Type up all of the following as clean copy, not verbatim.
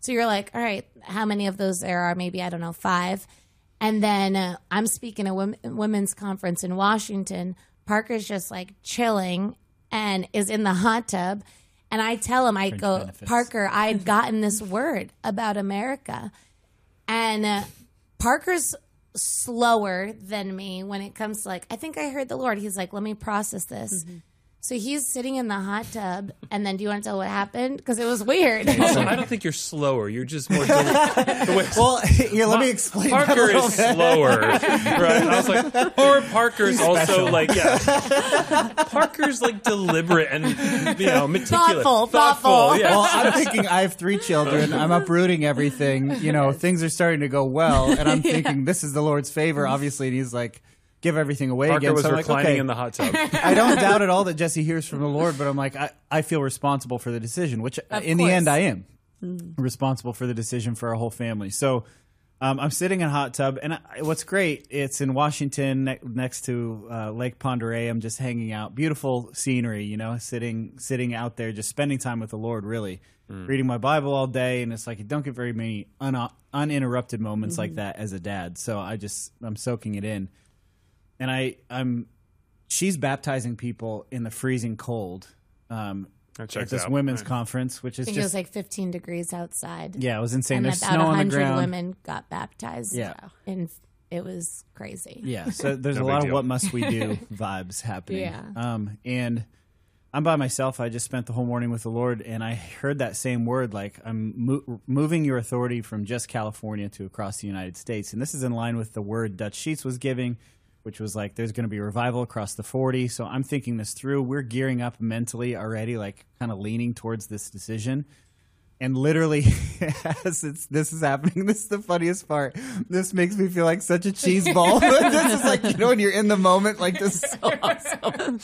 So you're like, all right, how many of those there are? Maybe, I don't know, 5. And then I'm speaking at a women's conference in Washington. Parker's just like chilling and is in the hot tub. And I tell him, I go, benefits. Parker, I had gotten this word about America. And Parker's slower than me when it comes to like, I think I heard the Lord. He's like, let me process this. Mm-hmm. So he's sitting in the hot tub, and then do you want to tell what happened? Because it was weird. Also, I don't think you're slower. You're just more well, here, let me explain. Parker is slower, right? I was like, or Parker's also like, Parker's like deliberate and meticulous, thoughtful. Yeah. Well, I'm thinking I have 3 children. I'm uprooting everything. Things are starting to go well, and I'm thinking this is the Lord's favor, obviously. And he's like, give everything away Parker again. was so reclining in the hot tub. I don't doubt at all that Jesse hears from the Lord, but I'm like, I feel responsible for the decision, which in the end I am responsible for the decision for our whole family. So I'm sitting in a hot tub, and what's great, it's in Washington next to Lake Pend Oreille. I'm just hanging out. Beautiful scenery, sitting out there, just spending time with the Lord, really. Reading my Bible all day, and it's like you don't get very many uninterrupted moments like that as a dad. So I'm soaking it in. And she's baptizing people in the freezing cold at this women's conference, which is I think it was like 15 degrees outside. Yeah, it was insane. And There's about snow on the 100 ground. women got baptized. Yeah. And it was crazy. Yeah, so there's a lot of what must we do vibes happening. Yeah. And I'm by myself. I just spent the whole morning with the Lord, and I heard that same word, like I'm moving your authority from just California to across the United States. And this is in line with the word Dutch Sheets was giving, which was like, there's going to be revival across the 40. So I'm thinking this through. We're gearing up mentally already, like kind of leaning towards this decision. And literally, as this is happening, this is the funniest part. This makes me feel like such a cheese ball. This is like, when you're in the moment, like, this is so awesome.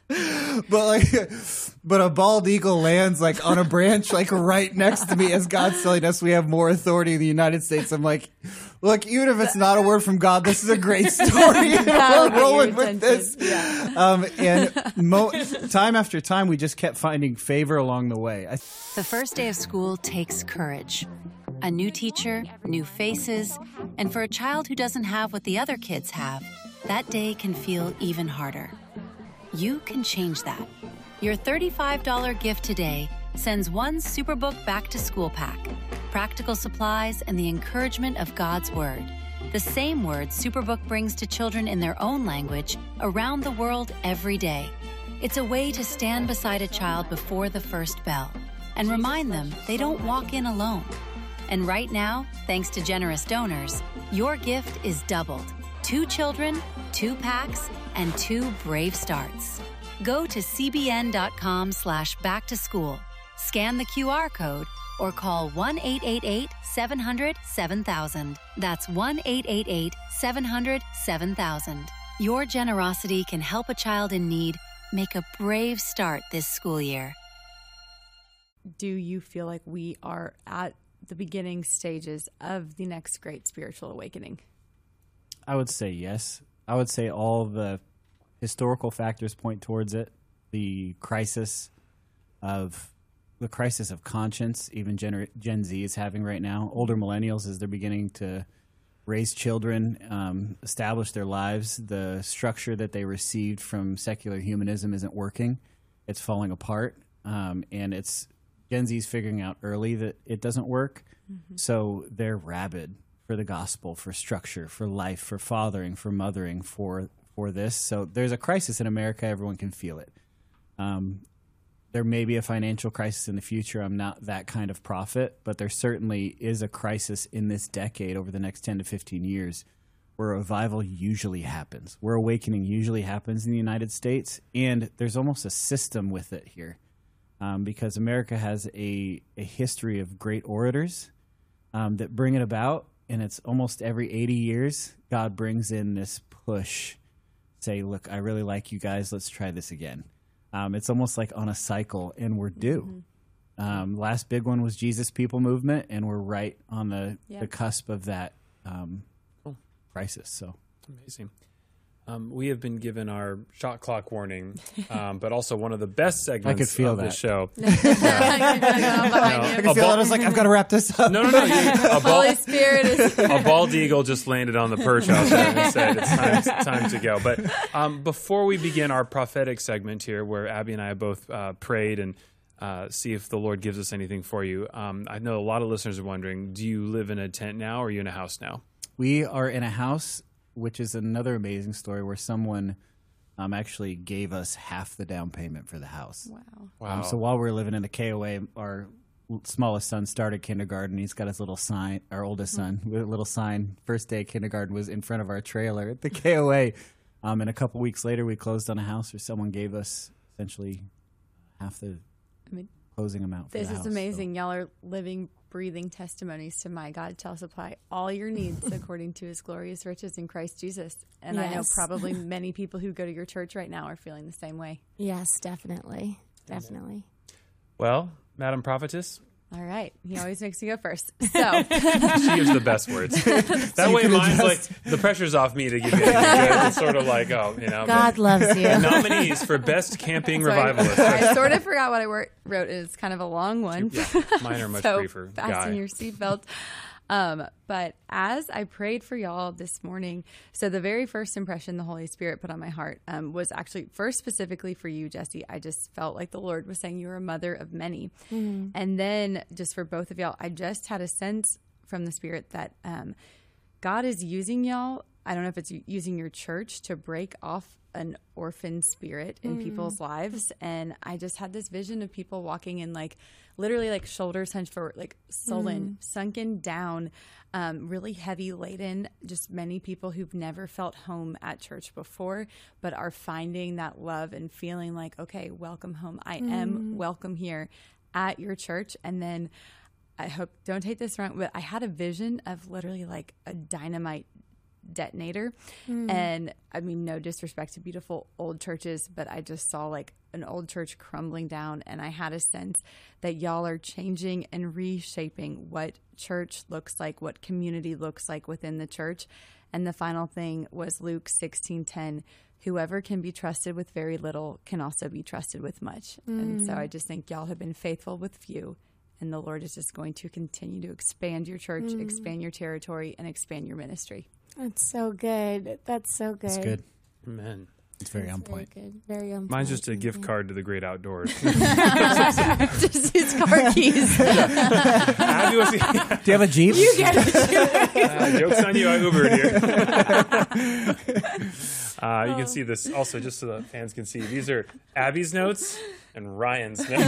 But a bald eagle lands like on a branch, like right next to me, as God's telling us we have more authority in the United States. I'm like, look, even if it's not a word from God, this is a great story. We're rolling with this. Yeah. Time after time, we just kept finding favor along the way. The first day of school takes courage. A new teacher, new faces, and for a child who doesn't have what the other kids have, that day can feel even harder. You can change that. Your $35 gift today sends one Superbook Back to School pack, practical supplies, and the encouragement of God's Word. The same word Superbook brings to children in their own language around the world every day. It's a way to stand beside a child before the first bell and remind them they don't walk in alone. And right now, thanks to generous donors, your gift is doubled. 2 children, 2 packs, and 2 brave starts. Go to cbn.com/backtoschool, scan the QR code, or call 1-888-700-7000. That's 1-888-700-7000. Your generosity can help a child in need make a brave start this school year. Do you feel like we are at the beginning stages of the next great spiritual awakening? I would say yes. I would say all the historical factors point towards it. The crisis of conscience, even Gen Z is having right now. Older millennials, as they're beginning to raise children, establish their lives, the structure that they received from secular humanism isn't working. It's falling apart, and it's Gen Z's figuring out early that it doesn't work. Mm-hmm. So they're rabid for the gospel, for structure, for life, for fathering, for mothering, for this. So there's a crisis in America. Everyone can feel it. There may be a financial crisis in the future. I'm not that kind of prophet, but there certainly is a crisis in this decade over the next 10 to 15 years where revival usually happens, where awakening usually happens in the United States. And there's almost a system with it here because America has a history of great orators that bring it about. And it's almost every 80 years, God brings in this push, say, look, I really like you guys. Let's try this again. It's almost like on a cycle, and we're due. Mm-hmm. Last big one was Jesus People Movement, and we're right on the cusp of that crisis. So amazing. We have been given our shot clock warning, but also one of the best segments I could feel of the that. show. I can feel it. I was like, I've got to wrap this up. No. Holy Spirit is. A bald eagle just landed on the perch out there and said it's time to go. But before we begin our prophetic segment here, where Abby and I have both prayed and see if the Lord gives us anything for you, I know a lot of listeners are wondering, do you live in a tent now or are you in a house now? We are in a house, which is another amazing story where someone actually gave us half the down payment for the house. Wow. So while we were living in the KOA, our smallest son started kindergarten. He's got his little sign, our oldest son, with a little sign. First day of kindergarten was in front of our trailer at the KOA. And a couple weeks later, we closed on a house where someone gave us essentially half the closing amount for This the is house. amazing. Y'all are living, breathing testimonies to my God shall supply all your needs according to his glorious riches in Christ Jesus. And I know Yes. probably many people who go to your church right now are feeling the same way. Yes, definitely. Definitely. Well, Madam Prophetess, All right. He always makes me go first. So she gives the best words. That way mine's like, the pressure's off me to give you anything good. It's sort of like, God loves you. nominees for Best Camping so Revivalist. I sort of forgot what I wrote. It's kind of a long one. Yeah, mine are much So briefer. fasten Guy. your seatbelt. But as I prayed for y'all this morning, so the very first impression the Holy Spirit put on my heart was actually first specifically for you, Jesse. I just felt like the Lord was saying you're a mother of many. Mm-hmm. And then just for both of y'all, I just had a sense from the Spirit that God is using y'all. I don't know if it's using your church to break off an orphan spirit in people's lives. And I just had this vision of people walking in literally shoulders hunched forward, sullen, sunken down, really heavy laden, just many people who've never felt home at church before, but are finding that love and feeling like, okay, welcome home. I am welcome here at your church. And then I hope, don't take this wrong, but I had a vision of literally like a dynamite detonator. And I mean, no disrespect to beautiful old churches, but I just saw like an old church crumbling down, and I had a sense that y'all are changing and reshaping what church looks like, what community looks like within the church. And the final thing was Luke 16:10. Whoever can be trusted with very little can also be trusted with much. And so I just think y'all have been faithful with few, and the Lord is just going to continue to expand your church, expand your territory, and expand your ministry. That's so good. That's so good. It's good. Amen. It's very on point. Very good. Very on point. Mine's just a gift card to the great outdoors. Just his car keys. Abby was- Do you have a Jeep? joke's on you, I Ubered here. You can see this also, just so the fans can see. These are Abby's notes and Ryan's notes.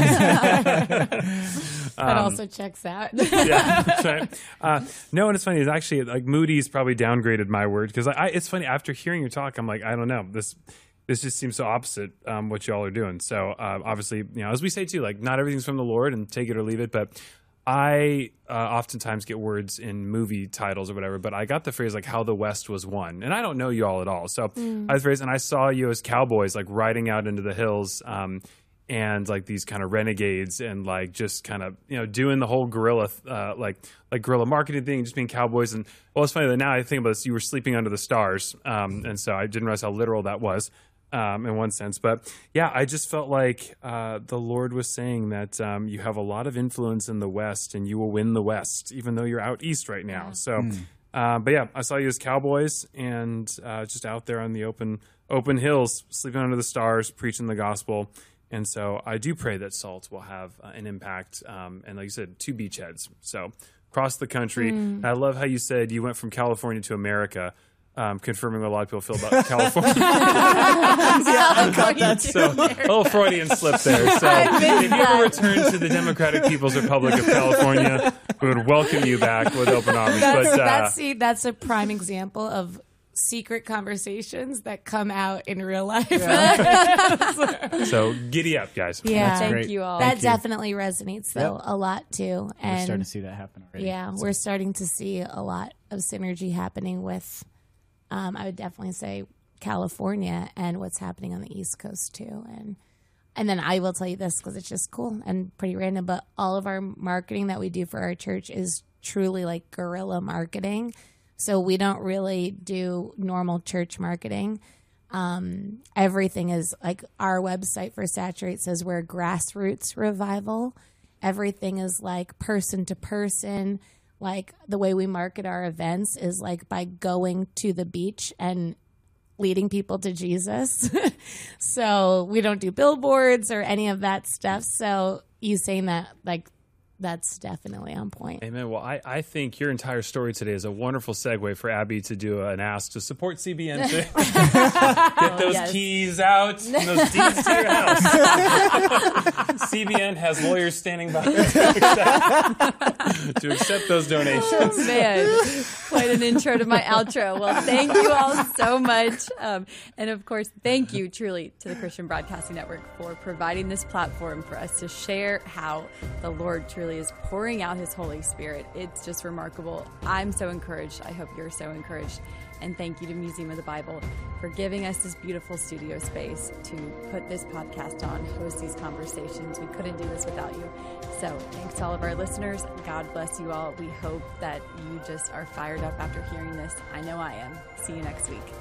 That also checks out. Yeah, that's right. No, and it's funny. It's actually like Moody's probably downgraded my word because it's funny. After hearing your talk, I'm like, I don't know. This just seems so opposite what y'all are doing. So obviously, as we say too, like not everything's from the Lord, and take it or leave it. But I oftentimes get words in movie titles or whatever. But I got the phrase like "how the West was won," and I don't know you all at all. So I had the phrase, and I saw you as cowboys like riding out into the hills. And like these kind of renegades, and like just kind of doing the whole guerrilla like guerrilla marketing thing, just being cowboys. And well, it's funny that now I think about this, you were sleeping under the stars, and so I didn't realize how literal that was in one sense. But yeah, I just felt like the Lord was saying that you have a lot of influence in the West, and you will win the West, even though you're out east right now. So, but yeah, I saw you as cowboys and just out there on the open hills, sleeping under the stars, preaching the gospel. And so I do pray that SALT will have an impact. And like you said, 2 beachheads. So across the country. And I love how you said you went from California to America, confirming what a lot of people feel about California. I got that So a little Freudian slip there. So if you ever return to the Democratic People's Republic of California, we would welcome you back with open arms. That's a prime example of secret conversations that come out in real life. So giddy up, guys. Yeah. Thank great. you all. That definitely resonates though a lot too. We're And starting to see that happen already. yeah, we're starting to see a lot of synergy happening with I would definitely say California and what's happening on the East Coast too. And then I will tell you this because it's just cool and pretty random, but all of our marketing that we do for our church is truly like guerrilla marketing. So we don't really do normal church marketing. Everything is like our website for Saturate says we're a grassroots revival. Everything is like person to person. Like the way we market our events is like by going to the beach and leading people to Jesus. So we don't do billboards or any of that stuff. So you saying that, like, that's definitely on point. Amen. Well, I think your entire story today is a wonderful segue for Abby to do an ask to support CBN to get those keys out and those deeds to your house. CBN has lawyers standing by to accept those donations. Oh, man, quite an intro to my outro. Well, thank you all so much. And of course, thank you truly to the Christian Broadcasting Network for providing this platform for us to share how the Lord truly is pouring out his Holy Spirit. It's just remarkable. I'm so encouraged. I hope you're so encouraged. And thank you to Museum of the Bible for giving us this beautiful studio space to put this podcast on, host these conversations. We couldn't do this without you. So thanks to all of our listeners. God bless you all. We hope that you just are fired up after hearing this. I know I am. See you next week.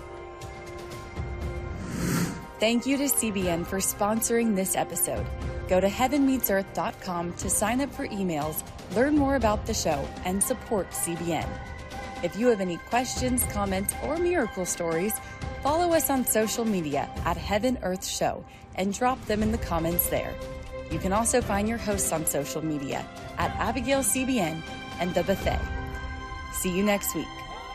Thank you to CBN for sponsoring this episode. Go to heavenmeetsearth.com to sign up for emails, learn more about the show, and support CBN. If you have any questions, comments, or miracle stories, follow us on social media at Heaven Earth Show and drop them in the comments there. You can also find your hosts on social media at Abigail CBN and The Buffet. See you next week.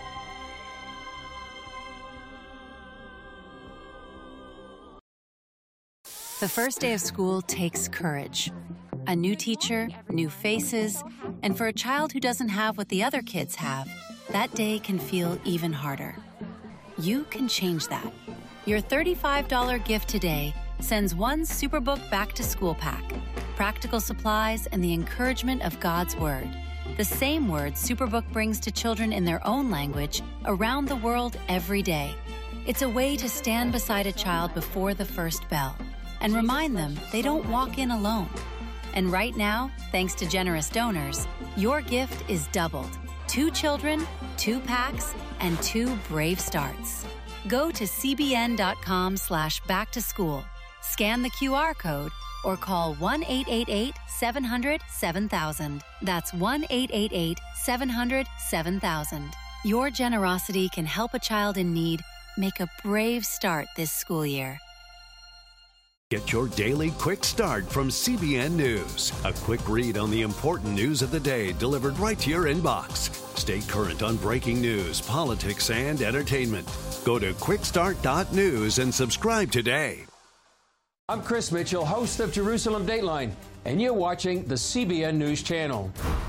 The first day of school takes courage. A new teacher, new faces, and for a child who doesn't have what the other kids have, that day can feel even harder. You can change that. Your $35 gift today sends one Superbook back-to-school pack, practical supplies, and the encouragement of God's Word. The same word Superbook brings to children in their own language around the world every day. It's a way to stand beside a child before the first bell and remind them they don't walk in alone. And right now, thanks to generous donors, your gift is doubled. 2 children, 2 packs, and 2 brave starts. Go to cbn.com/back-to-school, scan the QR code, or call 1-888-700-7000. That's 1-888-700-7000. Your generosity can help a child in need make a brave start this school year. Get your daily quick start from CBN News. A quick read on the important news of the day delivered right to your inbox. Stay current on breaking news, politics, and entertainment. Go to quickstart.news and subscribe today. I'm Chris Mitchell, host of Jerusalem Dateline, and you're watching the CBN News Channel.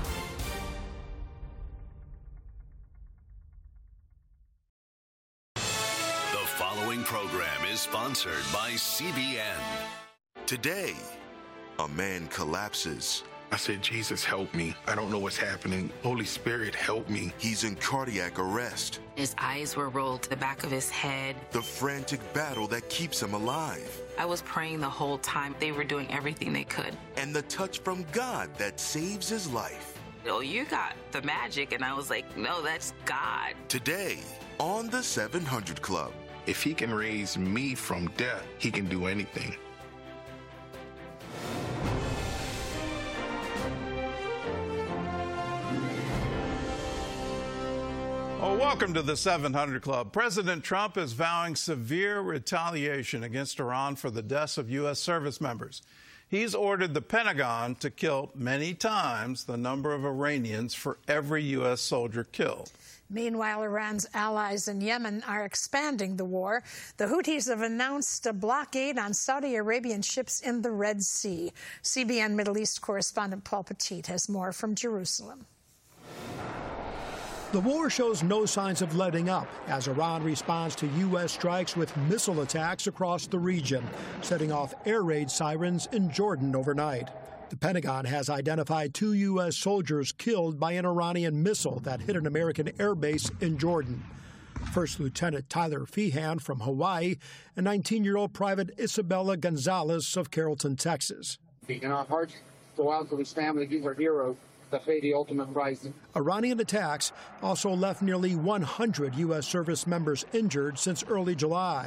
Program is sponsored by CBN. Today, a man collapses. I said, Jesus, help me. I don't know what's happening. Holy Spirit, help me. He's in cardiac arrest. His eyes were rolled to the back of his head. The frantic battle that keeps him alive. I was praying the whole time. They were doing everything they could. And the touch from God that saves his life. Oh, you got the magic. And I was like, no, that's God. Today, on the 700 Club. If he can raise me from death, he can do anything. Well, welcome to the 700 Club. President Trump is vowing severe retaliation against Iran for the deaths of U.S. service members. He's ordered the Pentagon to kill many times the number of Iranians for every U.S. soldier killed. Meanwhile, Iran's allies in Yemen are expanding the war. The Houthis have announced a blockade on Saudi Arabian ships in the Red Sea. CBN Middle East correspondent Paul Petit has more from Jerusalem. The war shows no signs of letting up as Iran responds to U.S. strikes with missile attacks across the region, setting off air raid sirens in Jordan overnight. The Pentagon has identified 2 U.S. soldiers killed by an Iranian missile that hit an American airbase in Jordan. First Lieutenant Tyler Feehan from Hawaii and 19-year-old Private Isabella Gonzalez of Carrollton, Texas. Our hearts go out to his family. These are heroes that pay the ultimate price. Iranian attacks also left nearly 100 U.S. service members injured since early July.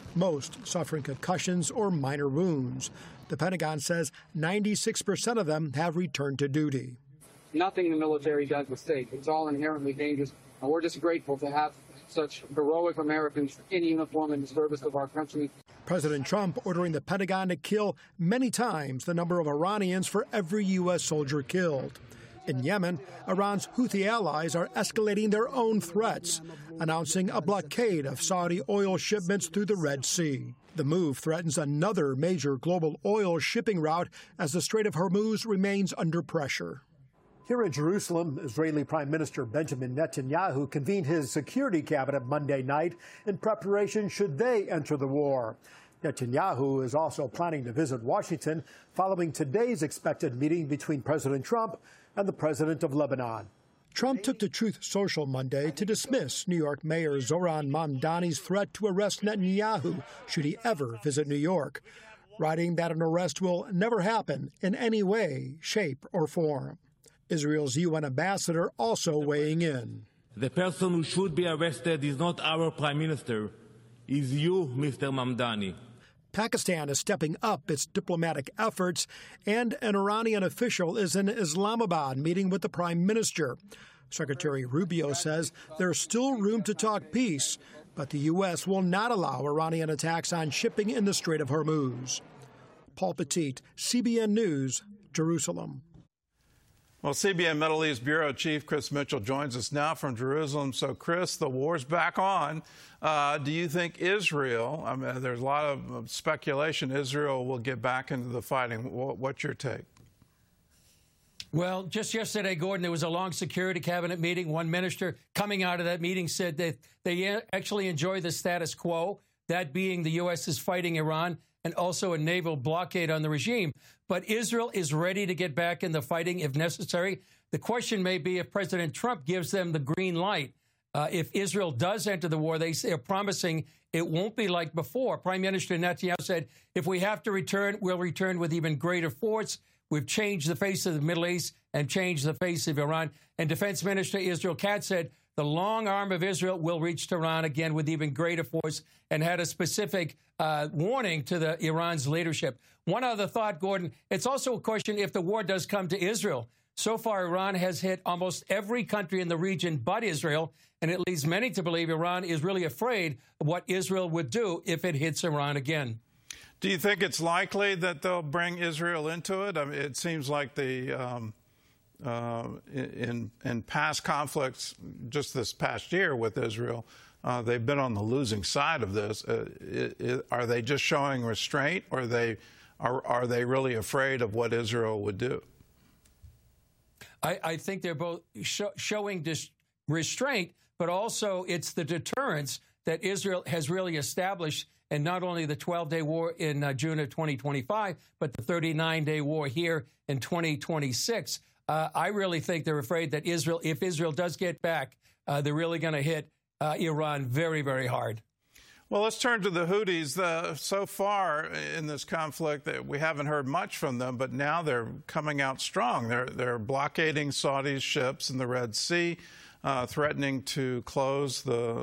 most suffering concussions or minor wounds. The Pentagon says 96% of them have returned to duty. Nothing in the military does was safe. It's all inherently dangerous, and we're just grateful to have such heroic Americans in uniform in the service of our country. President Trump ordering the Pentagon to kill many times the number of Iranians for every U.S. soldier killed. In Yemen, Iran's Houthi allies are escalating their own threats, announcing a blockade of Saudi oil shipments through the Red Sea. The move threatens another major global oil shipping route as the Strait of Hormuz remains under pressure. Here in Jerusalem, Israeli Prime Minister Benjamin Netanyahu convened his security cabinet Monday night in preparation should they enter the war. Netanyahu is also planning to visit Washington following today's expected meeting between President Trump and the president of Lebanon. Trump took to Truth Social Monday to dismiss New York Mayor Zohran Mamdani's threat to arrest Netanyahu should he ever visit New York, writing that an arrest will never happen in any way, shape, or form. Israel's UN ambassador also weighing in. The person who should be arrested is not our prime minister, it's you, Mr. Mamdani. Pakistan is stepping up its diplomatic efforts, and an Iranian official is in Islamabad meeting with the prime minister. Secretary Rubio says there's still room to talk peace, but the U.S. will not allow Iranian attacks on shipping in the Strait of Hormuz. Paul Petit, CBN News, Jerusalem. Well, CBN Middle East Bureau Chief Chris Mitchell joins us now from Jerusalem. So, Chris, the war's back on. Do you think Israel, I mean, there's a lot of speculation, Israel will get back into the fighting. What's your take? Well, just yesterday, Gordon, there was a long security cabinet meeting. One minister coming out of that meeting said that they actually enjoy the status quo, that being the U.S. is fighting Iran and also a naval blockade on the regime. But Israel is ready to get back in the fighting if necessary. The question may be if President Trump gives them the green light. If Israel does enter the war, they're promising it won't be like before. Prime Minister Netanyahu said, if we have to return, we'll return with even greater force. We've changed the face of the Middle East and changed the face of Iran. And Defense Minister Israel Katz said the long arm of Israel will reach Tehran again with even greater force, and had a specific warning to the Iran's leadership. One other thought, Gordon, it's also a question if the war does come to Israel. So far, Iran has hit almost every country in the region but Israel, and it leads many to believe Iran is really afraid of what Israel would do if it hits Iran again. Do you think it's likely that they'll bring Israel into it? I mean, it seems like the in past conflicts, just this past year with Israel, they've been on the losing side of this. Are they just showing restraint, or are they really afraid of what Israel would do? I think they're both showing restraint, but also it's the deterrence that Israel has really established, and not only the 12-day war in June of 2025, but the 39-day war here in 2026. I really think they're afraid that Israel, if Israel does get back, they're really going to hit Iran very, very hard. Well, let's turn to the Houthis. So far in this conflict, we haven't heard much from them, but now they're coming out strong. They're blockading Saudi's ships in the Red Sea, threatening to close the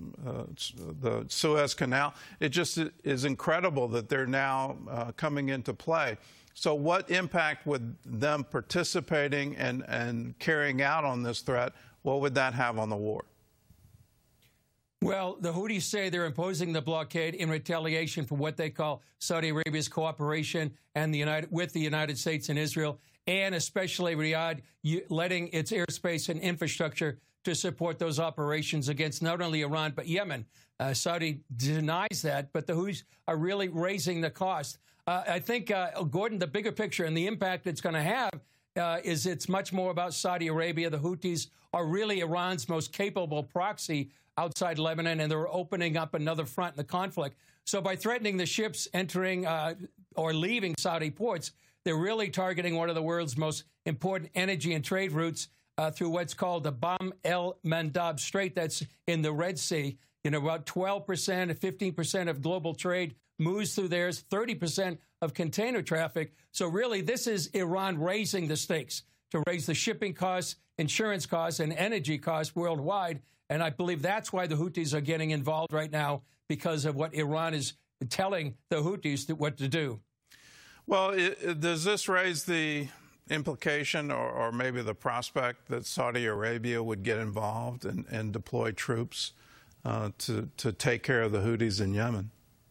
Suez Canal. It just is incredible that they're now coming into play. So what impact would them participating and carrying out on this threat, what would that have on the war? Well, the Houthis say they're imposing the blockade in retaliation for what they call Saudi Arabia's cooperation and with the United States and Israel, and especially Riyadh letting its airspace and infrastructure to support those operations against not only Iran but Yemen. Saudi denies that, but the Houthis are really raising the cost. I think, Gordon, the bigger picture and the impact it's going to have is it's much more about Saudi Arabia. The Houthis are really Iran's most capable proxy outside Lebanon, and they're opening up another front in the conflict. So by threatening the ships entering or leaving Saudi ports, they're really targeting one of the world's most important energy and trade routes through what's called the Bab el-Mandab Strait that's in the Red Sea. You know, about 12%, 15% of global trade moves through there, 30% of container traffic. So really, this is Iran raising the stakes to raise the shipping costs, insurance costs, and energy costs worldwide. And I believe that's why the Houthis are getting involved right now, because of what Iran is telling the Houthis what to do. Well, does this raise the implication or maybe the prospect that Saudi Arabia would get involved and deploy troops to take care of the Houthis in Yemen?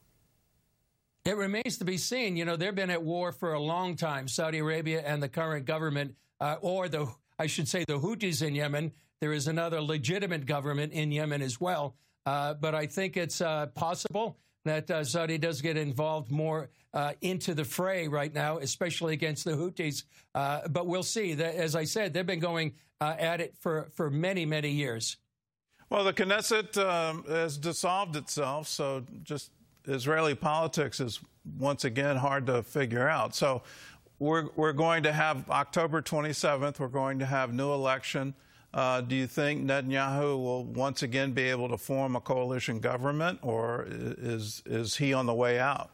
It remains to be seen. You know, they've been at war for a long time, Saudi Arabia and the current government, I should say the Houthis in Yemen. There is another legitimate government in Yemen as well. But I think it's possible that Saudi does get involved more into the fray right now, especially against the Houthis. But we'll see. As I said, they've been going at it for many, many years. Well, the Knesset has dissolved itself, so just Israeli politics is once again hard to figure out. So we're going to have October 27th, we're going to have new election. Do you think Netanyahu will once again be able to form a coalition government, or is he on the way out?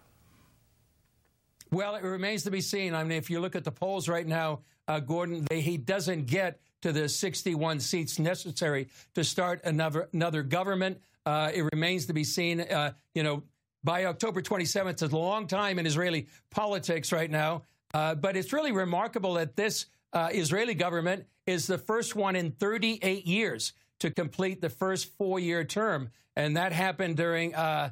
Well, it remains to be seen. I mean, if you look at the polls right now, Gordon, he doesn't get to the 61 seats necessary to start another government. It remains to be seen. By October 27th, it's a long time in Israeli politics right now. But it's really remarkable that this Israeli government is the first one in 38 years to complete the first 4-year term. And that happened during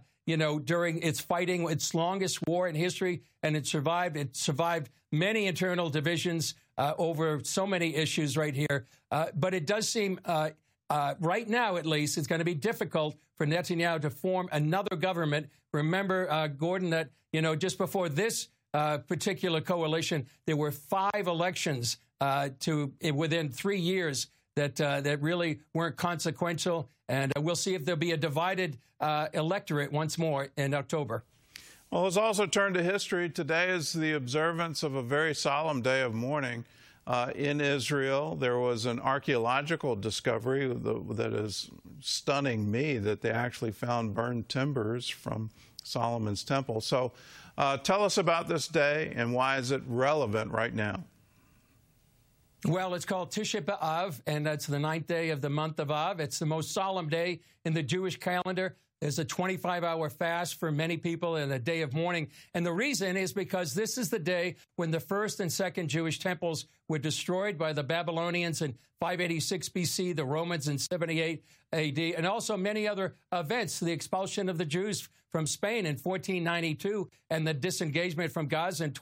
its fighting, its longest war in history. And it survived many internal divisions over so many issues right here. But it does seem right now, at least, it's going to be difficult for Netanyahu to form another government. Remember, Gordon, that, just before this particular coalition, there were 5 elections within 3 years that really weren't consequential. And we'll see if there'll be a divided electorate once more in October. Well, let's also turn to history. Today is the observance of a very solemn day of mourning in Israel. There was an archaeological discovery that is stunning me, that they actually found burned timbers from Solomon's temple. So tell us about this day and why is it relevant right now? Well, it's called Tisha B'Av, and that's the 9th day of the month of Av. It's the most solemn day in the Jewish calendar. There's a 25-hour fast for many people and a day of mourning. And the reason is because this is the day when the first and second Jewish temples were destroyed by the Babylonians in 586 BC, the Romans in 78 AD, and also many other events, the expulsion of the Jews from Spain in 1492 and the disengagement from Gaza in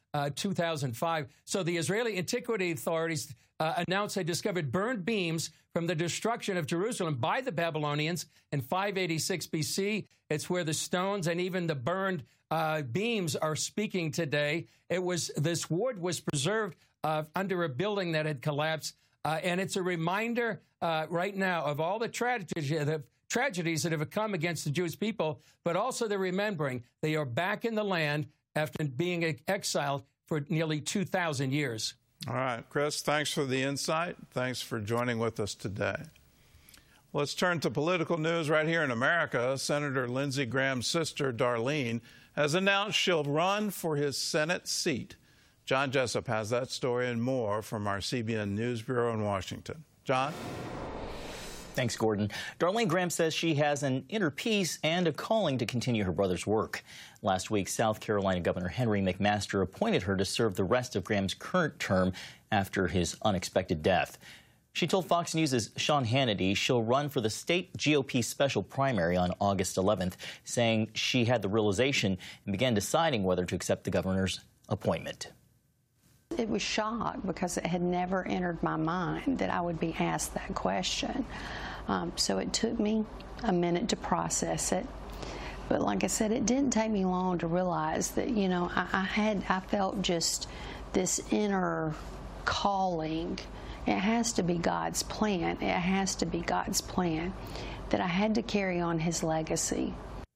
2005. So the Israeli Antiquity Authorities announced they discovered burned beams from the destruction of Jerusalem by the Babylonians in 586 BC. It's where the stones and even the burned beams are speaking today. This wood was preserved under a building that had collapsed. And it's a reminder right now of all the tragedies that have come against the Jewish people, but also they're remembering they are back in the land after being exiled for nearly 2,000 years. All right, Chris, thanks for the insight. Thanks for joining with us today. Let's turn to political news right here in America. Senator Lindsey Graham's sister, Darlene, has announced she'll run for his Senate seat. John Jessup has that story and more from our CBN News Bureau in Washington. John? Thanks, Gordon. Darlene Graham says she has an inner peace and a calling to continue her brother's work. Last week, South Carolina Governor Henry McMaster appointed her to serve the rest of Graham's current term after his unexpected death. She told Fox News' Sean Hannity she'll run for the state GOP special primary on August 11th, saying she had the realization and began deciding whether to accept the governor's appointment. It was shock because it had never entered my mind that I would be asked that question. So it took me a minute to process it. But like I said, it didn't take me long to realize that, I felt just this inner calling. It has to be God's plan. It has to be God's plan that I had to carry on his legacy.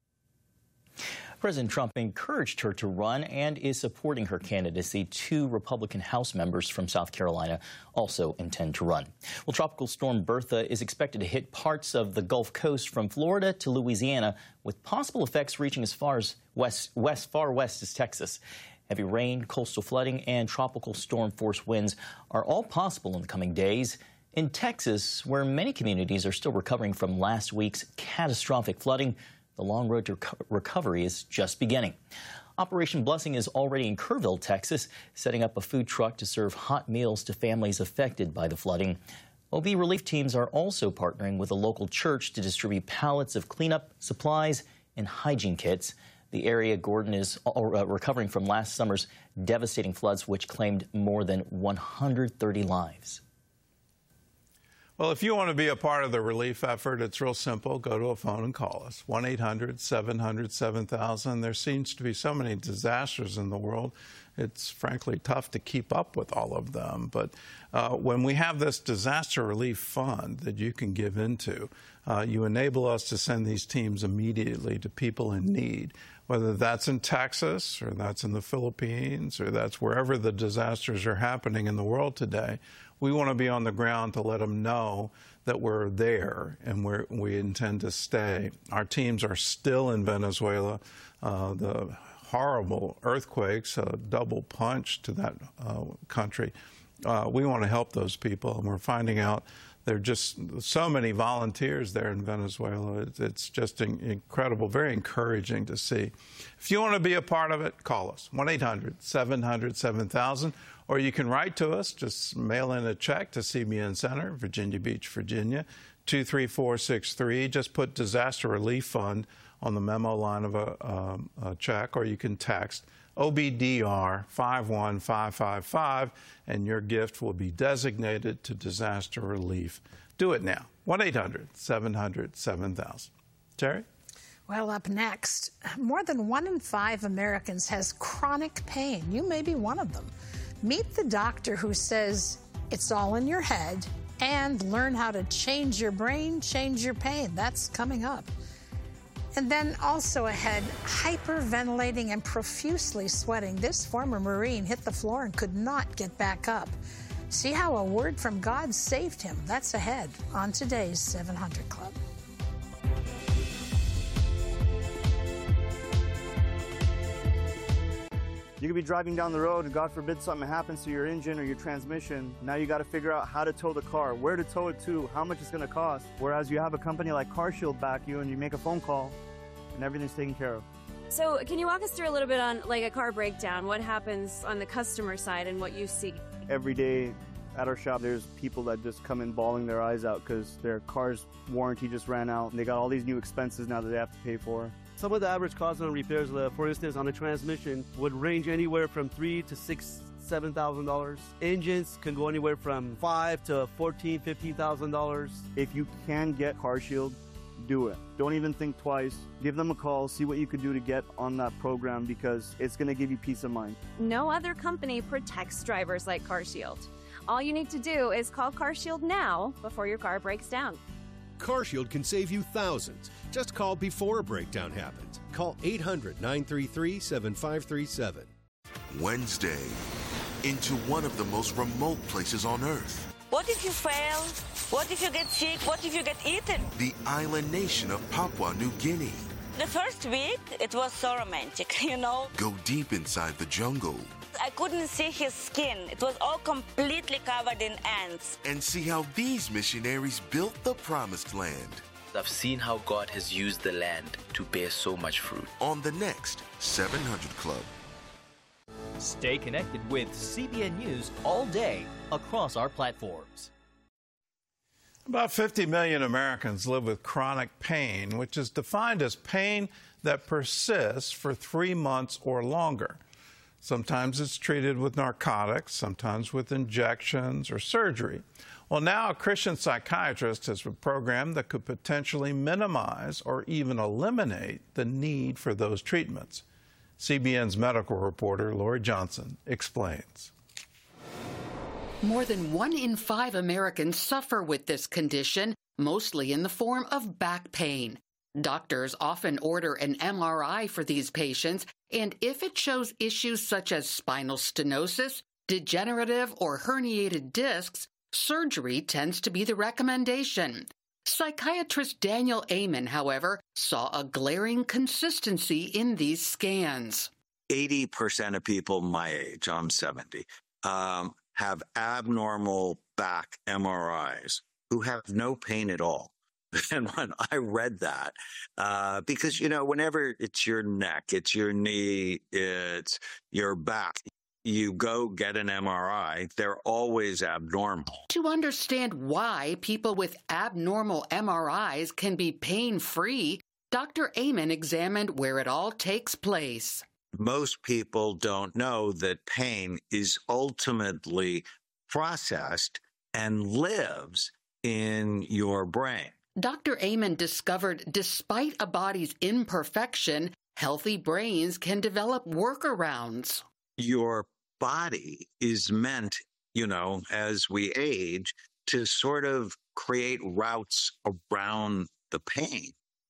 President Trump encouraged her to run and is supporting her candidacy. 2 Republican House members from South Carolina also intend to run. Well, Tropical Storm Bertha is expected to hit parts of the Gulf Coast from Florida to Louisiana, with possible effects reaching as far west as Texas. Heavy rain, coastal flooding, and tropical storm force winds are all possible in the coming days. In Texas, where many communities are still recovering from last week's catastrophic flooding, the long road to recovery is just beginning. Operation Blessing is already in Kerrville, Texas, setting up a food truck to serve hot meals to families affected by the flooding. OB relief teams are also partnering with a local church to distribute pallets of cleanup supplies and hygiene kits. The area Gordon is recovering from last summer's devastating floods, which claimed more than 130 lives. Well, if you want to be a part of the relief effort, it's real simple. Go to a phone and call us, 1-800-700-7000. There seems to be so many disasters in the world. It's frankly tough to keep up with all of them. But when we have this disaster relief fund that you can give into, you enable us to send these teams immediately to people in need, whether that's in Texas or that's in the Philippines or that's wherever the disasters are happening in the world today. We want to be on the ground to let them know that we're there and we intend to stay. Our teams are still in Venezuela. The horrible earthquakes, a double punch to that country. We want to help those people, and we're finding out there are just so many volunteers there in Venezuela. It's just incredible, very encouraging to see. If you want to be a part of it, call us, 1-800-700-7000, or you can write to us. Just mail in a check to CBN Center, Virginia Beach, Virginia, 23463. Just put Disaster Relief Fund on the memo line of a check, or you can text OBDR 51555, and your gift will be designated to disaster relief. Do it now. 1-800-700-7000. Terry? Well, up next, more than 1 in 5 Americans has chronic pain. You may be one of them. Meet the doctor who says it's all in your head, and learn how to change your brain, change your pain. That's coming up. And then also ahead, hyperventilating and profusely sweating. This former Marine hit the floor and could not get back up. See how a word from God saved him. That's ahead on today's 700 Club. You could be driving down the road and God forbid something happens to your engine or your transmission. Now you got to figure out how to tow the car, where to tow it to, how much it's going to cost. Whereas you have a company like CarShield back you and you make a phone call and everything's taken care of. So can you walk us through a little bit on like a car breakdown? What happens on the customer side and what you see? Every day at our shop, there's people that just come in bawling their eyes out because their car's warranty just ran out and they got all these new expenses now that they have to pay for. Some of the average costs on repairs, for instance, on a transmission would range anywhere from $3,000 to $7,000. Engines can go anywhere from $5,000 to $14,000, $15,000. If you can get CarShield, do it. Don't even think twice. Give them a call, see what you can do to get on that program because it's going to give you peace of mind. No other company protects drivers like CarShield. All you need to do is call CarShield now before your car breaks down. CarShield can save you thousands. Just call before a breakdown happens. Call 800-933-7537. Wednesday, into one of the most remote places on Earth. What if you fail? What if you get sick? What if you get eaten? The island nation of Papua New Guinea. The first week, it was so romantic, you know. Go deep inside the jungle. I couldn't see his skin. It was all completely covered in ants. And see how these missionaries built the promised land. I've seen how God has used the land to bear so much fruit. On the next 700 Club. Stay connected with CBN News all day across our platforms. About 50 million Americans live with chronic pain, which is defined as pain that persists for 3 months or longer. Sometimes it's treated with narcotics, sometimes with injections or surgery. Well, now a Christian psychiatrist has a program that could potentially minimize or even eliminate the need for those treatments. CBN's medical reporter, Lori Johnson, explains. More than 1 in 5 Americans suffer with this condition, mostly in the form of back pain. Doctors often order an MRI for these patients, and if it shows issues such as spinal stenosis, degenerative or herniated discs, surgery tends to be the recommendation. Psychiatrist Daniel Amen, however, saw a glaring consistency in these scans. 80% of people my age, I'm 70, have abnormal back MRIs who have no pain at all. And when I read that, because, you know, whenever it's your neck, it's your knee, it's your back, you go get an MRI, they're always abnormal. To understand why people with abnormal MRIs can be pain-free, Dr. Amen examined where it all takes place. Most people don't know that pain is ultimately processed and lives in your brain. Dr. Amen discovered despite a body's imperfection, healthy brains can develop workarounds. Your body is meant, you know, as we age, to sort of create routes around the pain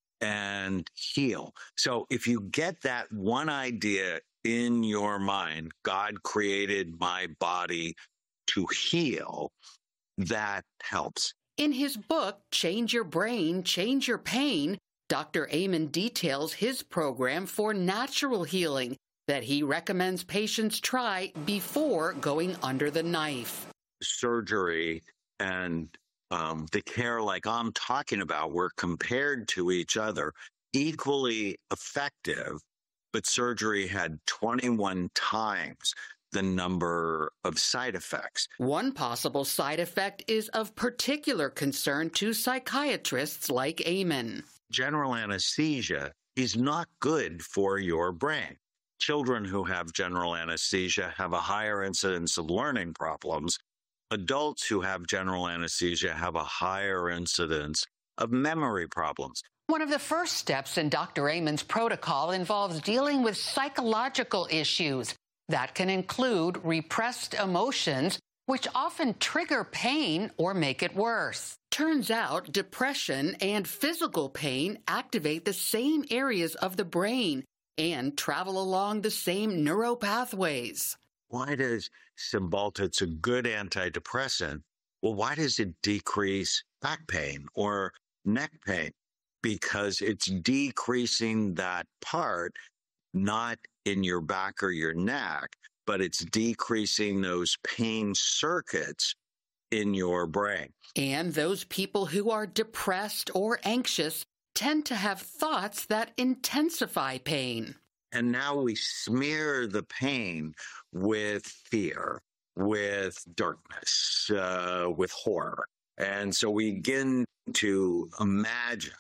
and heal. So if you get that one idea in your mind, God created my body to heal, that helps. In his book, Change Your Brain, Change Your Pain, Dr. Amen details his program for natural healing that he recommends patients try before going under the knife. Surgery and the care like I'm talking about were compared to each other, equally effective, but surgery had 21 times the number of side effects. One possible side effect is of particular concern to psychiatrists like Amen. General anesthesia is not good for your brain. Children who have general anesthesia have a higher incidence of learning problems. Adults who have general anesthesia have a higher incidence of memory problems. One of the first steps in Dr. Amen's protocol involves dealing with psychological issues. That can include repressed emotions, which often trigger pain or make it worse. Turns out depression and physical pain activate the same areas of the brain and travel along the same neuropathways. Why does Cymbalta, it's a good antidepressant, well, why does it decrease back pain or neck pain? Because it's decreasing that part, not in your back or your neck, but it's decreasing those pain circuits in your brain. And those people who are depressed or anxious tend to have thoughts that intensify pain. And now we smear the pain with fear, with darkness, with horror. And so we begin to imagine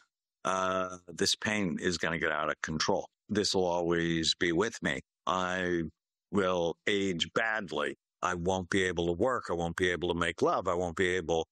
this pain is going to get out of control. This will always be with me. I will age badly. I won't be able to work. I won't be able to make love. I won't be able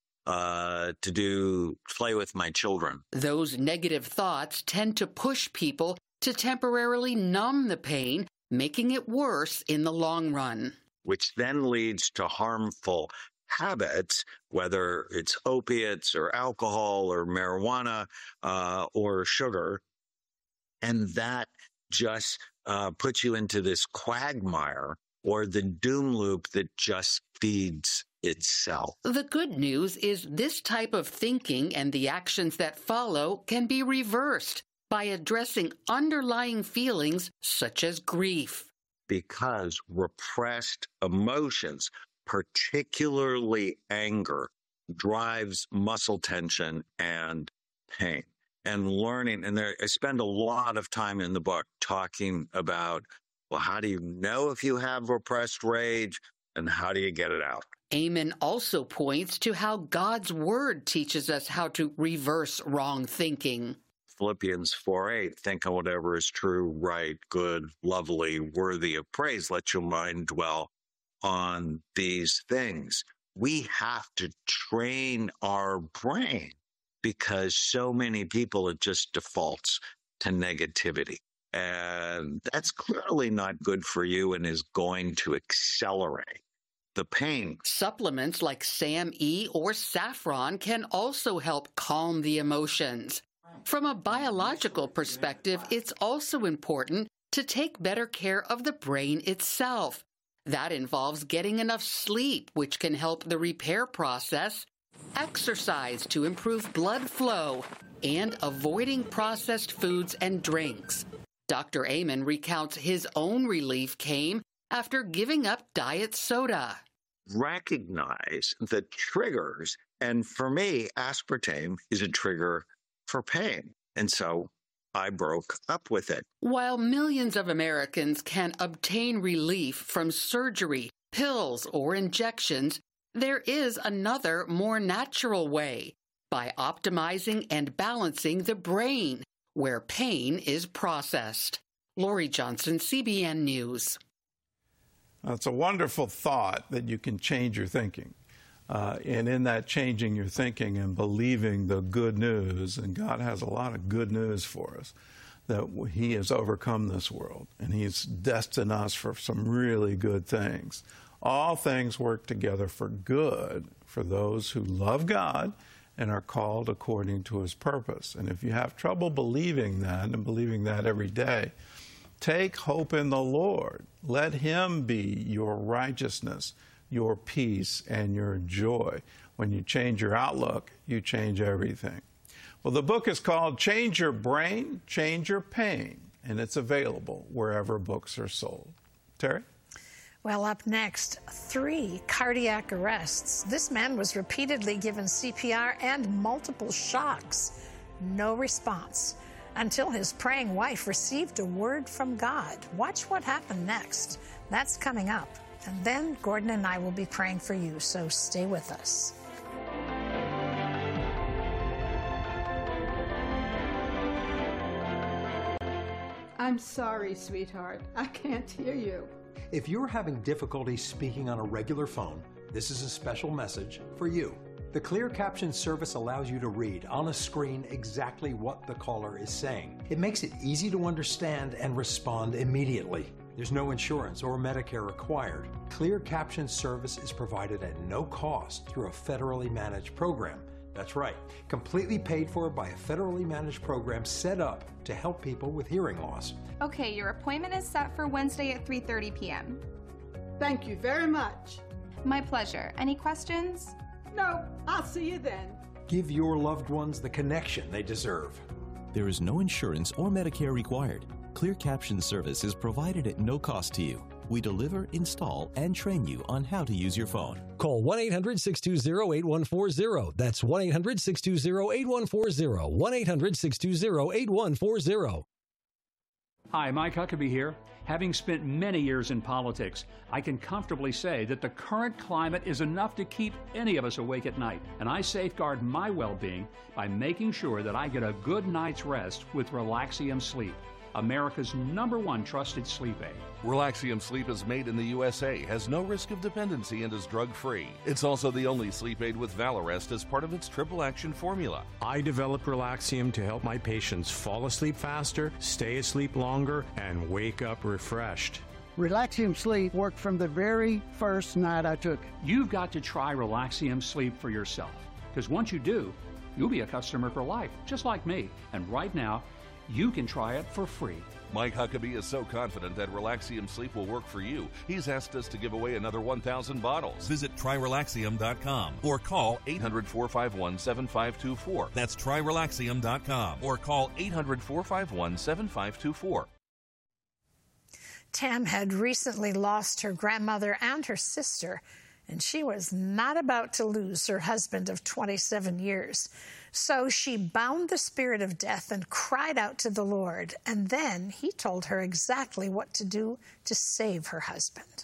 to play with my children. Those negative thoughts tend to push people to temporarily numb the pain, making it worse in the long run. Which then leads to harmful habits, whether it's opiates or alcohol or marijuana or sugar. And that just puts you into this quagmire or the doom loop that just feeds itself. The good news is this type of thinking and the actions that follow can be reversed by addressing underlying feelings such as grief. Because repressed emotions, particularly anger, drives muscle tension and pain. And learning, and I spend a lot of time in the book talking about, well, how do you know if you have repressed rage and how do you get it out? Amen also points to how God's Word teaches us how to reverse wrong thinking. Philippians 4:8, think on whatever is true, right, good, lovely, worthy of praise. Let your mind dwell on these things. We have to train our brain because so many people, it just defaults to negativity. And that's clearly not good for you and is going to accelerate the pain. Supplements like SAM-E or saffron can also help calm the emotions. From a biological perspective, it's also important to take better care of the brain itself. That involves getting enough sleep, which can help the repair process, exercise to improve blood flow, and avoiding processed foods and drinks. Dr. Amen recounts his own relief came after giving up diet soda. Recognize the triggers. And for me, aspartame is a trigger for pain. And so I broke up with it. While millions of Americans can obtain relief from surgery, pills, or injections, there is another, more natural way, by optimizing and balancing the brain, where pain is processed. Lori Johnson, CBN News. It's a wonderful thought that you can change your thinking. And in that changing your thinking and believing the good news, and God has a lot of good news for us, that he has overcome this world and he's destined us for some really good things. All things work together for good for those who love God and are called according to his purpose. And if you have trouble believing that and believing that every day, take hope in the Lord. Let him be your righteousness, your peace, and your joy. When you change your outlook, you change everything. Well, the book is called Change Your Brain, Change Your Pain, and it's available wherever books are sold. Terry? Well, up next, 3 cardiac arrests. This man was repeatedly given CPR and multiple shocks. No response until his praying wife received a word from God. Watch what happened next. That's coming up. And then Gordon and I will be praying for you, so stay with us. I'm sorry, sweetheart. I can't hear you. If you're having difficulty speaking on a regular phone, this is a special message for you. The Clear Caption service allows you to read on a screen exactly what the caller is saying. It makes it easy to understand and respond immediately. There's no insurance or Medicare required. Clear Caption service is provided at no cost through a federally managed program. That's right, completely paid for by a federally managed program set up to help people with hearing loss. Okay, your appointment is set for Wednesday at 3:30 p.m. Thank you very much. My pleasure. Any questions? No, I'll see you then. Give your loved ones the connection they deserve. There is no insurance or Medicare required. Clear Caption service is provided at no cost to you. We deliver, install, and train you on how to use your phone. Call 1-800-620-8140. That's 1-800-620-8140. 1-800-620-8140. Hi, Mike Huckabee here. Having spent many years in politics, I can comfortably say that the current climate is enough to keep any of us awake at night. And I safeguard my well-being by making sure that I get a good night's rest with Relaxium Sleep, America's #1 trusted sleep aid. Relaxium Sleep is made in the USA, has no risk of dependency, and is drug-free. It's also the only sleep aid with Valarest as part of its triple action formula. I developed Relaxium to help my patients fall asleep faster, stay asleep longer, and wake up refreshed. Relaxium Sleep worked from the very first night I took it. You've got to try Relaxium Sleep for yourself, because once you do, you'll be a customer for life, just like me. And right now, you can try it for free. Mike Huckabee is so confident that Relaxium Sleep will work for you, he's asked us to give away another 1,000 bottles. Visit TryRelaxium.com or call 800-451-7524. That's TryRelaxium.com or call 800-451-7524. Tam had recently lost her grandmother and her sister, and she was not about to lose her husband of 27 years. So she bound the spirit of death and cried out to the Lord, and then he told her exactly what to do to save her husband.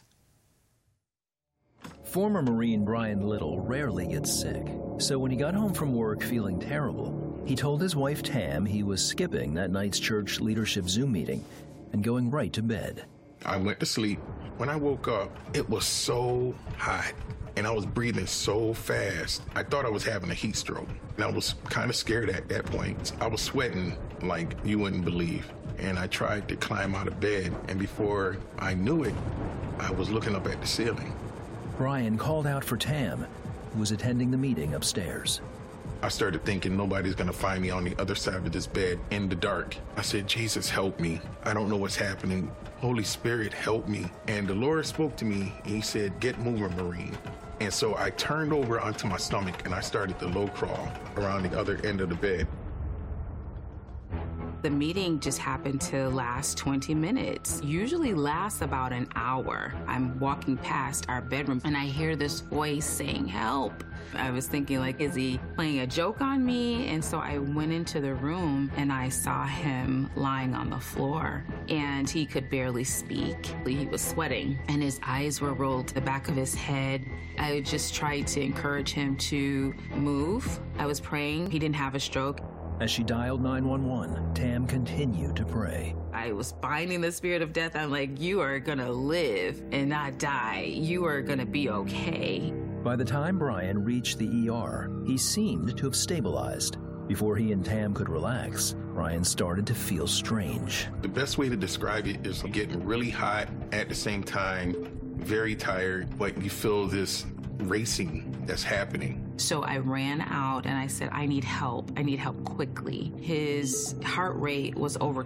Former Marine Brian Little rarely gets sick, so when he got home from work feeling terrible, he told his wife Tam he was skipping that night's church leadership Zoom meeting and going right to bed. I went to sleep. When I woke up, it was so hot, and I was breathing so fast. I thought I was having a heat stroke, and I was kind of scared at that point. I was sweating like you wouldn't believe, and I tried to climb out of bed, and before I knew it, I was looking up at the ceiling. Brian called out for Tam, who was attending the meeting upstairs. I started thinking nobody's going to find me on the other side of this bed in the dark. I said, Jesus, help me. I don't know what's happening. Holy Spirit, help me. And the Lord spoke to me, and he said, get moving, Marine. And so I turned over onto my stomach, and I started the low crawl around the other end of the bed. The meeting just happened to last 20 minutes. Usually lasts about an hour. I'm walking past our bedroom and I hear this voice saying, "Help." I was thinking, like, is he playing a joke on me? And so I went into the room and I saw him lying on the floor and he could barely speak. He was sweating and his eyes were rolled to the back of his head. I just tried to encourage him to move. I was praying. He didn't have a stroke. As she dialed 911, Tam continued to pray. I was binding the spirit of death. I'm like, you are gonna live and not die. You are gonna be okay. By the time Brian reached the ER, he seemed to have stabilized. Before he and Tam could relax, Brian started to feel strange. The best way to describe it is getting really hot at the same time, very tired, but you feel this racing that's happening. So I ran out and I said, I need help. I need help quickly. His heart rate was over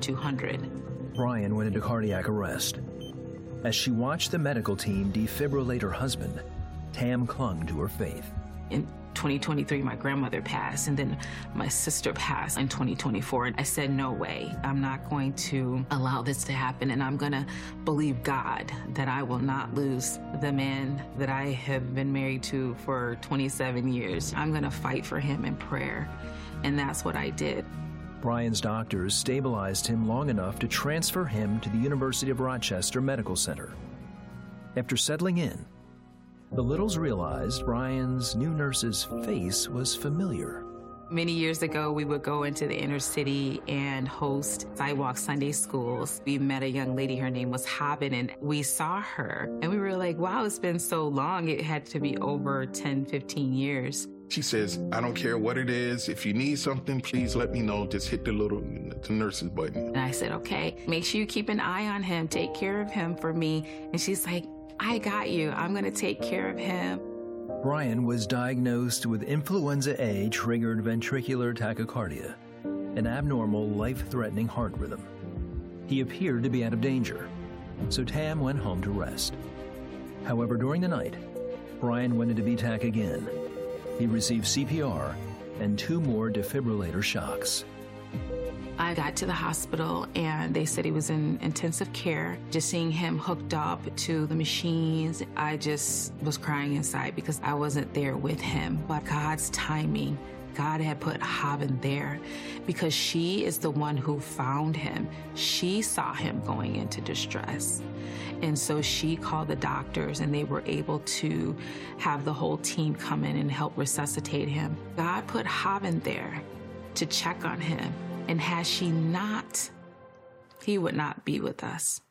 200. Brian went into cardiac arrest. As she watched the medical team defibrillate her husband, Tam clung to her faith. In 2023, my grandmother passed, and then my sister passed in 2024. And I said, no way. I'm not going to allow this to happen, and I'm going to believe God that I will not lose the man that I have been married to for 27 years. I'm going to fight for him in prayer, and that's what I did. Brian's doctors stabilized him long enough to transfer him to the University of Rochester Medical Center. After settling in, the Littles realized Brian's new nurse's face was familiar. Many years ago, we would go into the inner city and host sidewalk Sunday schools. We met a young lady, her name was Hobbin, and we saw her. And we were like, wow, it's been so long. It had to be over 10, 15 years. She says, I don't care what it is. If you need something, please let me know. Just hit the nurse's button. And I said, okay, make sure you keep an eye on him. Take care of him for me. And she's like, I got you. I'm going to take care of him. Brian was diagnosed with influenza A-triggered ventricular tachycardia, an abnormal, life-threatening heart rhythm. He appeared to be out of danger, so Tam went home to rest. However, during the night, Brian went into VTAC again. He received CPR and 2 more defibrillator shocks. I got to the hospital and they said he was in intensive care. Just seeing him hooked up to the machines, I just was crying inside because I wasn't there with him. But God's timing, God had put Hobbin there because she is the one who found him. She saw him going into distress. And so she called the doctors and they were able to have the whole team come in and help resuscitate him. God put Hobbin there to check on him. And had she not, he would not be with us.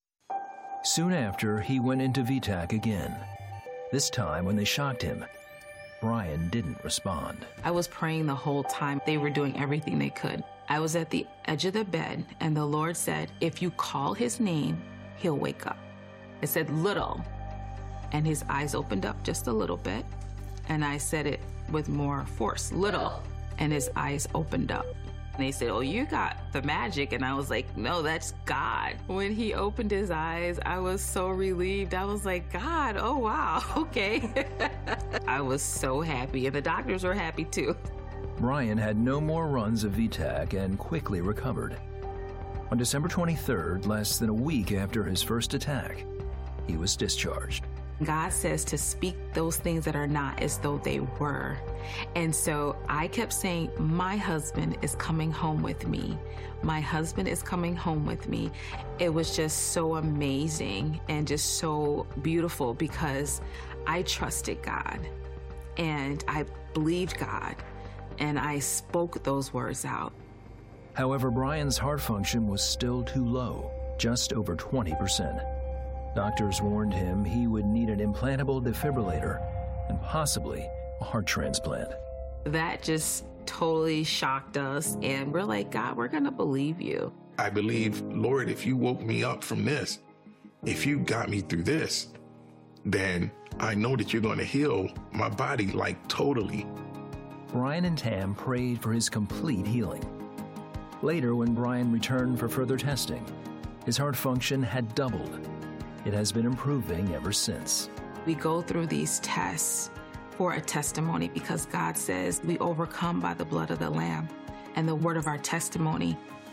Soon after, he went into VTAC again. This time, when they shocked him, Brian didn't respond. I was praying the whole time. They were doing everything they could. I was at the edge of the bed, and the Lord said, if you call his name, he'll wake up. It said, little. And his eyes opened up just a little bit. And I said it with more force, little. And his eyes opened up. And they said, oh, you got the magic. And I was like, no, that's God. When he opened his eyes, I was so relieved. I was like, God, oh, wow, okay. I was so happy. And the doctors were happy, too. Brian had no more runs of VTAC and quickly recovered. On December 23rd, less than a week after his first attack, he was discharged. God says to speak those things that are not as though they were. And so I kept saying, my husband is coming home with me. My husband is coming home with me. It was just so amazing and just so beautiful because I trusted God and I believed God and I spoke those words out. However, Brian's heart function was still too low, just over 20%. Doctors warned him he would need an implantable defibrillator and possibly a heart transplant. That just totally shocked us, and we're like, God, we're going to believe you. I believe, Lord, if you woke me up from this, if you got me through this, then I know that you're going to heal my body, like totally. Brian and Tam prayed for his complete healing. Later, when Brian returned for further testing, his heart function had doubled. It has been improving ever since. We go through these tests for a testimony because God says we overcome by the blood of the Lamb and the word of our testimony.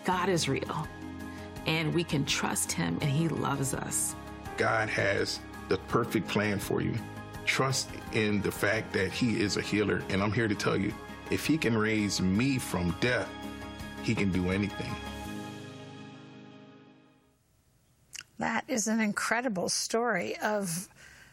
God is real, and we can trust him, and he loves us. God has the perfect plan for you. Trust in the fact that he is a healer, and I'm here to tell you, if he can raise me from death, he can do anything. That is an incredible story of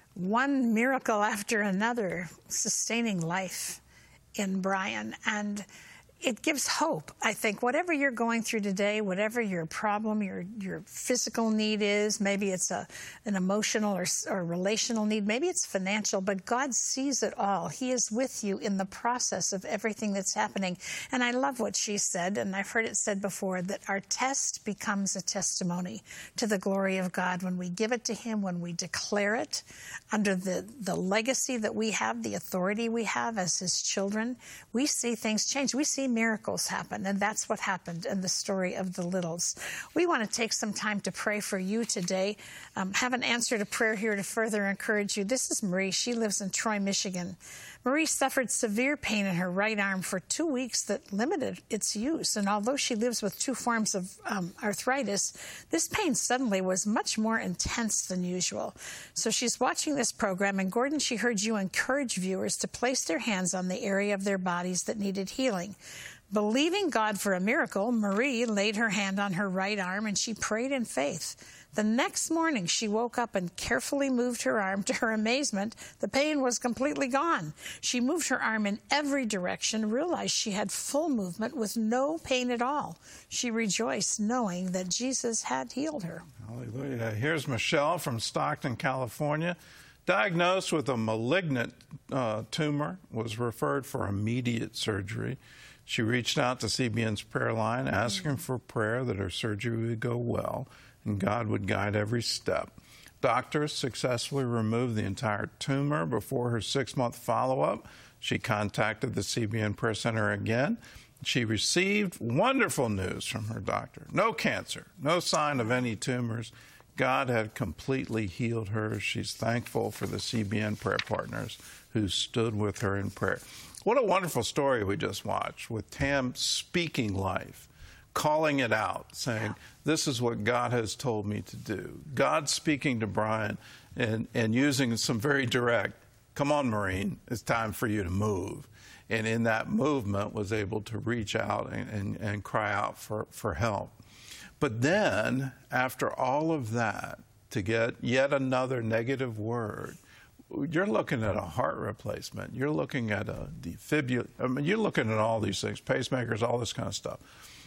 one miracle after another sustaining life in Brian. And it gives hope, I think. Whatever you're going through today, whatever your problem, your physical need is, maybe it's an emotional or relational need, maybe it's financial, but God sees it all. He is with you in the process of everything that's happening. And I love what she said, and I've heard it said before, that our test becomes a testimony to the glory of God when we give it to him, when we declare it under the legacy that we have, the authority we have as his children. We see things change. We see miracles happen, and that's what happened in the story of the Littles. We want to take some time to pray for you today. Have an answer to prayer here to further encourage you. This is Marie. She lives in Troy, Michigan. Marie suffered severe pain in her right arm for 2 weeks that limited its use. And although she lives with 2 forms of arthritis, this pain suddenly was much more intense than usual. So she's watching this program, and Gordon, she heard you encourage viewers to place their hands on the area of their bodies that needed healing. Believing God for a miracle, Marie laid her hand on her right arm and she prayed in faith. The next morning, she woke up and carefully moved her arm. To her amazement, the pain was completely gone. She moved her arm in every direction, realized she had full movement with no pain at all. She rejoiced knowing that Jesus had healed her. Hallelujah. Here's Michelle from Stockton, California. Diagnosed with a malignant tumor, was referred for immediate surgery. She reached out to CBN's prayer line, asking for prayer that her surgery would go well and God would guide every step. Doctors successfully removed the entire tumor. Before her 6-month follow-up, she contacted the CBN Prayer Center again. She received wonderful news from her doctor. No cancer, no sign of any tumors. God had completely healed her. She's thankful for the CBN prayer partners who stood with her in prayer. What a wonderful story we just watched, with Tam speaking life, calling it out, saying, this is what God has told me to do. God speaking to Brian and using some very direct, come on, Maureen, it's time for you to move. And in that movement was able to reach out and cry out for help. But then, after all of that, to get yet another negative word, you're looking at a heart replacement. You're looking at a defibrillator. I mean, you're looking at all these things, pacemakers, all this kind of stuff.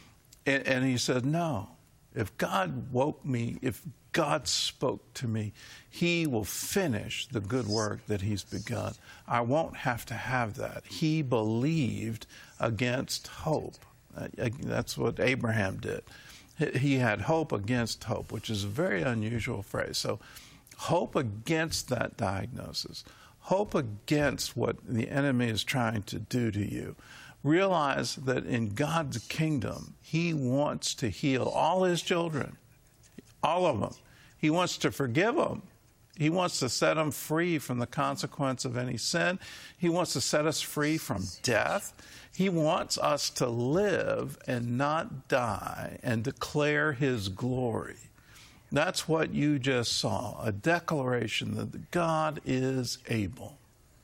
And he said, no, if God woke me, if God spoke to me, he will finish the good work that he's begun. I won't have to have that. He believed against hope. That's what Abraham did. He had hope against hope, which is a very unusual phrase. So hope against that diagnosis, hope against what the enemy is trying to do to you. Realize that in God's kingdom, he wants to heal all his children, all of them. He wants to forgive them. He wants to set them free from the consequence of any sin. He wants to set us free from death. He wants us to live and not die and declare his glory. That's what you just saw, a declaration that God is able.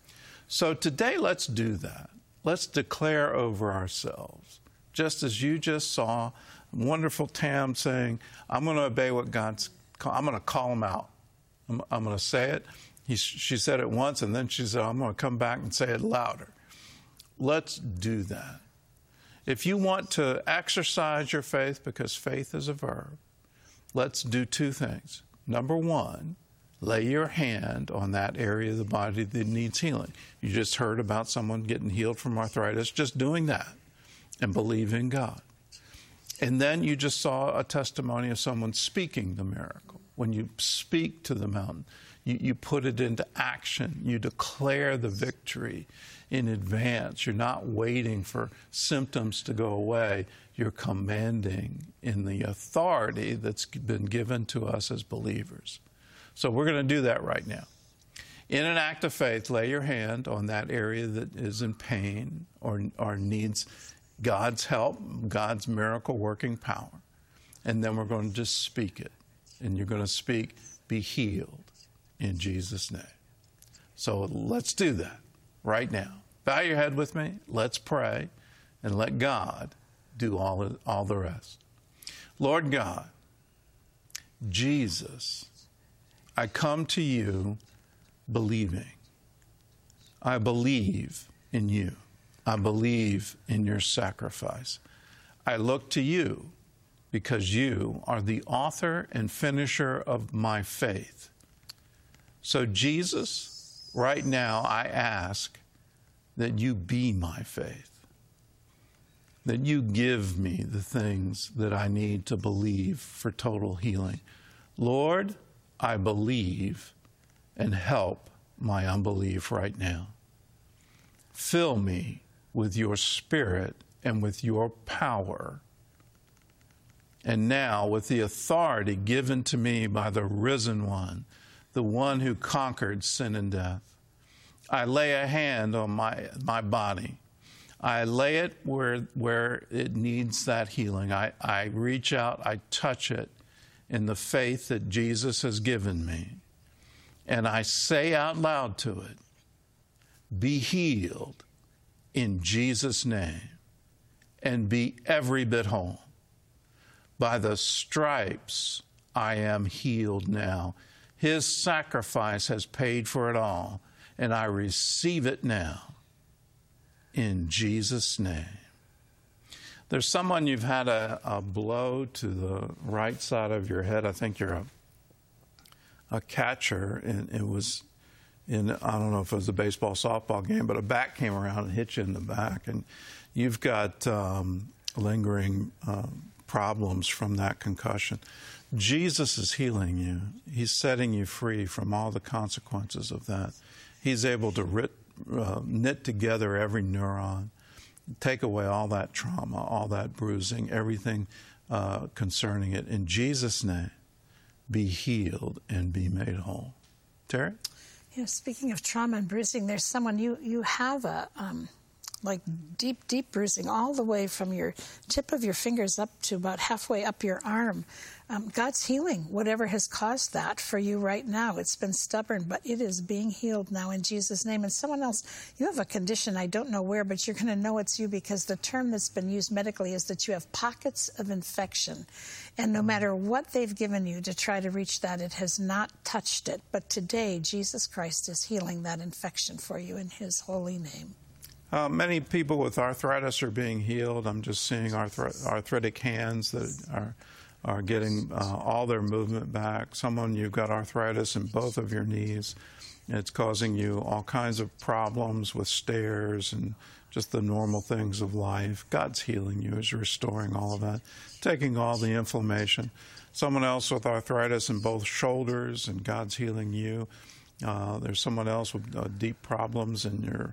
So today, let's do that. Let's declare over ourselves, just as you just saw, wonderful Tam saying, I'm going to obey what God's called. I'm going to call him out. I'm going to say it. She said it once, and then she said, I'm going to come back and say it louder. Let's do that. If you want to exercise your faith, because faith is a verb, let's do 2 things. Number 1, lay your hand on that area of the body that needs healing. You just heard about someone getting healed from arthritis. Just doing that and believing God. And then you just saw a testimony of someone speaking the miracle. When you speak to the mountain, you put it into action. You declare the victory in advance. You're not waiting for symptoms to go away. You're commanding in the authority that's been given to us as believers. So we're going to do that right now. In an act of faith, lay your hand on that area that is in pain or needs God's help, God's miracle working power. And then we're going to just speak it. And you're going to speak, be healed in Jesus' name. So let's do that right now. Bow your head with me. Let's pray and let God do all the rest. Lord God, Jesus, I come to you believing. I believe in you. I believe in your sacrifice. I look to you because you are the author and finisher of my faith. So Jesus, right now I ask that you be my faith, that you give me the things that I need to believe for total healing. Lord, I believe, and help my unbelief right now. Fill me with your Spirit and with your power. And now, with the authority given to me by the risen one, the one who conquered sin and death, I lay a hand on my body. I lay it where it needs that healing. I reach out, I touch it in the faith that Jesus has given me. And I say out loud to it, be healed in Jesus' name, and be every bit whole. By the stripes I am healed now. His sacrifice has paid for it all, and I receive it now in Jesus' name. There's someone you've had a blow to the right side of your head. I think you're a catcher, and it was in, I don't know if it was a baseball, softball game, but a bat came around and hit you in the back, and you've got lingering problems from that concussion. Jesus is healing you. He's setting you free from all the consequences of that. He's able to knit together every neuron, take away all that trauma, all that bruising, everything concerning it. In Jesus' name, be healed and be made whole. Terry? Yeah, speaking of trauma and bruising, there's someone, you have a like deep bruising all the way from your tip of your fingers up to about halfway up your arm. God's healing whatever has caused that for you right now. It's been stubborn, but it is being healed now in Jesus' name. And someone else, you have a condition, I don't know where, but you're going to know it's you because the term that's been used medically is that you have pockets of infection. And no matter what they've given you to try to reach that, it has not touched it. But today, Jesus Christ is healing that infection for you in his holy name. Many people with arthritis are being healed. I'm just seeing arthritic hands that are getting all their movement back. Someone, you've got arthritis in both of your knees. It's causing you all kinds of problems with stairs and just the normal things of life. God's healing you. He's restoring all of that, taking all the inflammation. Someone else with arthritis in both shoulders, and God's healing you. There's someone else with deep problems in your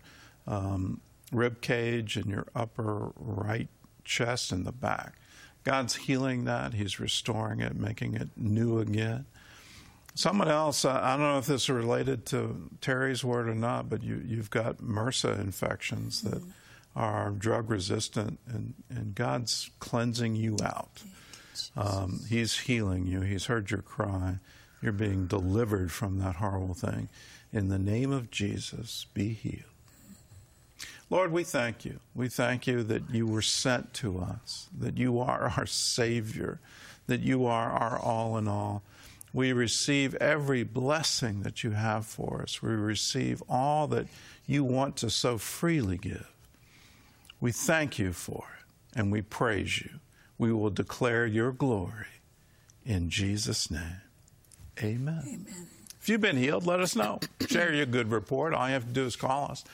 rib cage and your upper right chest and the back. God's healing that. He's restoring it, making it new again. Someone else, I don't know if this is related to Terry's word or not, but you've got MRSA infections that are drug resistant, and God's cleansing you out. He's healing you. He's heard your cry. You're being delivered from that horrible thing. In the name of Jesus, be healed. Lord, we thank you. We thank you that you were sent to us, that you are our Savior, that you are our all in all. We receive every blessing that you have for us. We receive all that you want to so freely give. We thank you for it, and we praise you. We will declare your glory in Jesus' name. Amen. Amen. If you've been healed, let us know. Share your good report. All you have to do is call us.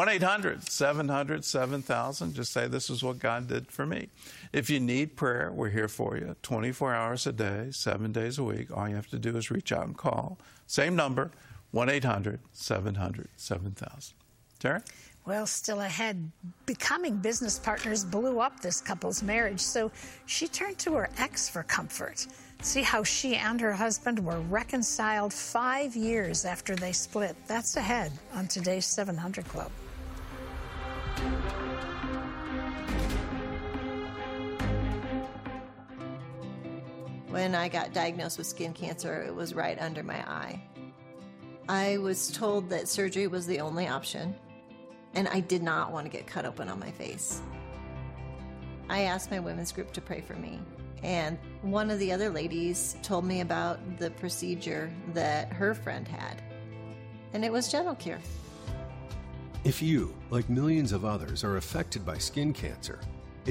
1-800-700-7000. Just say, this is what God did for me. If you need prayer, we're here for you 24 hours a day, 7 days a week. All you have to do is reach out and call. Same number, 1-800-700-7000. Tara? Well, still ahead, becoming business partners blew up this couple's marriage, so she turned to her ex for comfort. See how she and her husband were reconciled 5 years after they split. That's ahead on today's 700 Club. When I got diagnosed with skin cancer, it was right under my eye. I was told that surgery was the only option, and I did not want to get cut open on my face. I asked my women's group to pray for me, and one of the other ladies told me about the procedure that her friend had, and it was GentleCure. If you, like millions of others, are affected by skin cancer,